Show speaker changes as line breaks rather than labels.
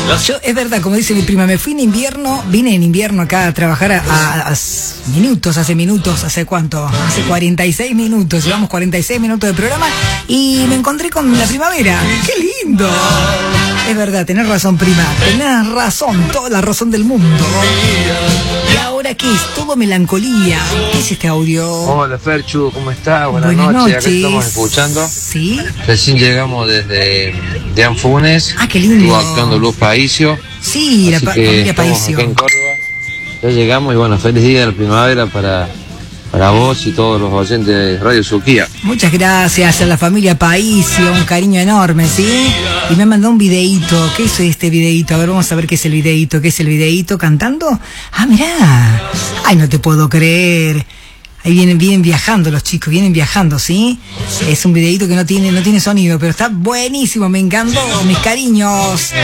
Yo, es verdad, como dice mi prima, me fui en invierno, vine en invierno acá a trabajar hace minutos, ¿hace cuánto? Hace 46 minutos, llevamos 46 minutos de programa y me encontré con la primavera. ¡Qué lindo! Es verdad, tenés razón, prima, tenés razón, toda la razón del mundo. ¿Y ahora qué es? Todo melancolía. ¿Qué es este audio?
Hola Ferchu, ¿cómo estás? Buenas
noches.
Acá estamos escuchando.
¿Sí?
Recién llegamos desde Dean Funes.
Ah, qué lindo.
Estuvo actuando Luz Paicio.
Sí, la familia Paicio.
Acá en Córdoba. Ya llegamos y bueno, feliz día de la primavera para vos y todos los oyentes de Radio Suquía.
Muchas gracias a la familia Paicio, un cariño enorme, ¿sí? Y me mandó un videíto. ¿Qué es este videíto? A ver, vamos a ver qué es el videíto. ¿Qué es el videíto? ¿Cantando? Ah, mirá. Ay, no te puedo creer. Ahí vienen viajando los chicos, vienen viajando, ¿sí? Es un videíto que no tiene sonido, pero está buenísimo, me encantó, mis cariños.